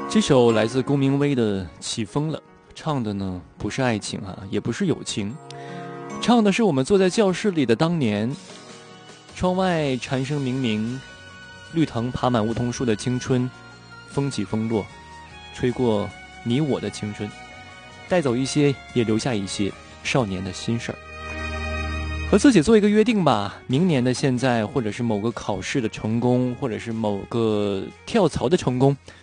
这首来自龚明威的《起风了》，唱的呢不是爱情啊，也不是友情，唱的是我们坐在教室里的当年。窗外蝉声鸣鸣，绿藤爬满梧桐树的青春，风起风落，吹过你我的青春，带走一些，也留下一些少年的心事儿。和自己做一个约定吧，明年的现在，或者是某个考试的成功，或者是某个跳槽的成功，